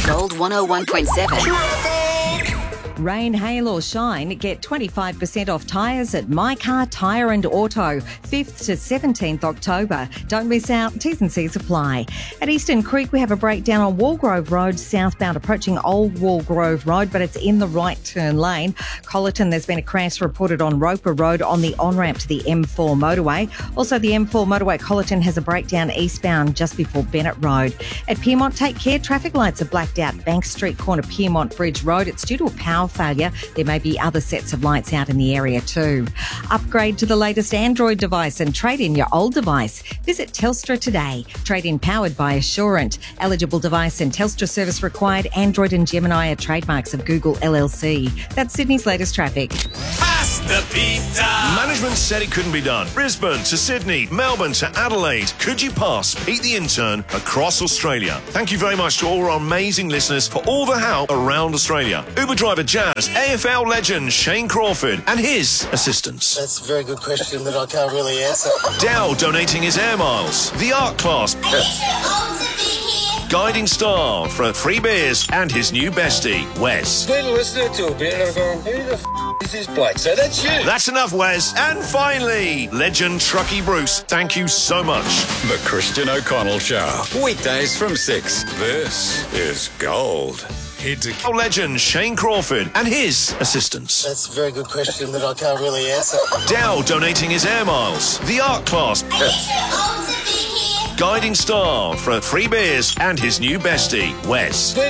Gold 101.7. Rain, hail or shine, get 25% off tyres at My Car Tyre and Auto, 5th to 17th October. Don't miss out, T's and C's apply. At Eastern Creek, we have a breakdown on Walgrove Road, southbound approaching Old Walgrove Road, but it's in the right turn lane. Collerton, there's been a crash reported on Roper Road on the on-ramp to the M4 motorway. Also, the M4 motorway Collerton has a breakdown eastbound just before Bennett Road. At Pyrmont, take care, traffic lights are blacked out. Bank Street corner, Pyrmont Bridge Road. It's due to a power failure. There may be other sets of lights out in the area too. Upgrade to the latest Android device and trade in your old device. Visit Telstra today. Trade in powered by Assurant. Eligible device and Telstra service required. Android and Gemini are trademarks of Google LLC. That's Sydney's latest traffic. Pass the pizza! Management said it couldn't be done. Brisbane to Sydney, Melbourne to Adelaide. Could you pass Pete the Intern across Australia? Thank you very much to all our amazing listeners for all the help around Australia. Uber driver Jazz, AFL legend Shane Crawford and his assistants. That's a very good question that I can't really answer. Dow donating his air miles. The art class. Guiding star for free beers and his new bestie, Wes. Been listening to a bit and I'm going, who the is this Blake? So that's you. That's enough, Wes. And finally, legend Truckee Bruce. Thank you so much. The Christian O'Connell Show. Weekdays from 6. This is Gold. Head to Legend Shane Crawford and his assistants. That's a very good question that I can't really answer. Dow donating his air miles. The art class. Guiding star for free beers and his new bestie, Wes.